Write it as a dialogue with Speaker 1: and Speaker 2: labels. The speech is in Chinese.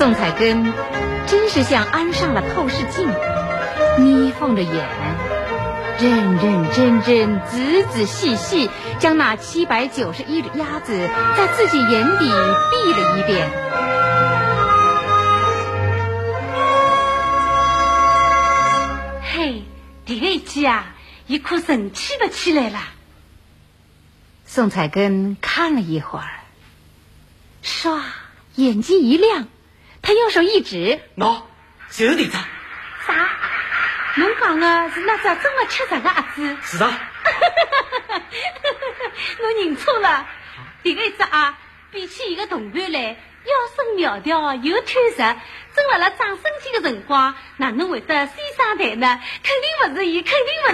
Speaker 1: 宋彩根真是像安上了透视镜，眯缝着眼，认认真真、仔仔细细将那791只鸭子在自己眼底闭了一遍。
Speaker 2: 嘿，第一季啊，一颗神气不起来了。
Speaker 1: 宋彩根看了一会儿，唰，眼睛一亮，他用手一指：“
Speaker 3: 喏，就是这只。”
Speaker 2: 啥？侬讲的是那只真的吃10个鸭子？
Speaker 3: 是啊。
Speaker 2: 侬认错了，这个一只鸭比起一个同伴来，腰身苗条又贪食，正辣辣长身体的辰光，哪能会得先上台呢？肯定不是伊，肯定不是。